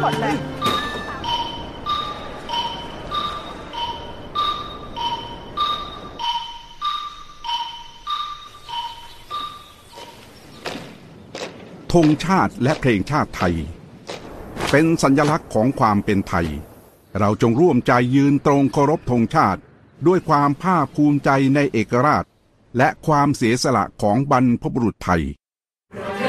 หมดเลยธงชาติและเพลงชาติไทยเป็นสัญลักษณ์ของความเป็นไทยเราจงร่วมใจยืนตรงเคารพธงชาติด้วยความภาคภูมิใจในเอกราชและความเสียสละของบรรพบุรุษไทย